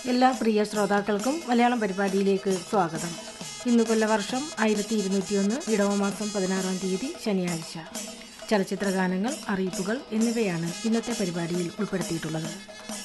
എല്ലാ പ്രിയ ശ്രോതാക്കൾക്കും മലയാളം പരിപാടിയിലേക്ക് സ്വാഗതം. ഇന്ന് കൊല്ലവർഷം 1201 ഇടവമാസം 16-ാം തീയതി ശനിയാഴ്ച. ചലച്ചിത്ര ഗാനങ്ങൾ, അറിയിപ്പുകൾ എന്നിവയാണ് ഇന്നത്തെ പരിപാടിയിൽ ഉൾപ്പെടുത്തിയിട്ടുള്ളത്.